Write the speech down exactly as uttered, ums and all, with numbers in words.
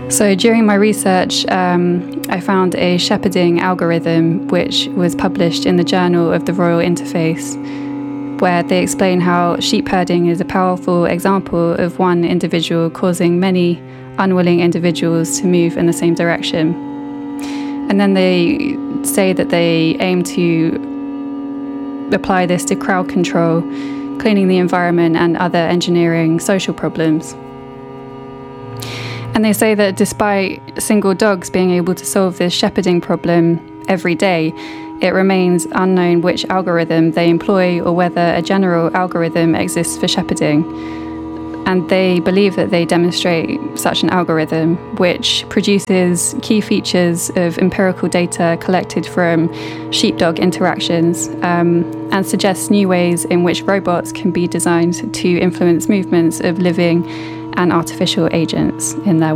So during my research, um, I found a shepherding algorithm which was published in the Journal of the Royal Interface, where they explain how sheep herding is a powerful example of one individual causing many unwilling individuals to move in the same direction. And then they say that they aim to apply this to crowd control, cleaning the environment and other engineering social problems. And they say that despite single dogs being able to solve this shepherding problem every day, it remains unknown which algorithm they employ or whether a general algorithm exists for shepherding. And they believe that they demonstrate such an algorithm, which produces key features of empirical data collected from sheep-dog interactions, um, and suggests new ways in which robots can be designed to influence movements of living and artificial agents in their